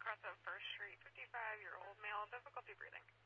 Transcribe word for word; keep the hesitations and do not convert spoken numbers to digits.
cross of First Street, fifty-five-year-old male, difficulty breathing.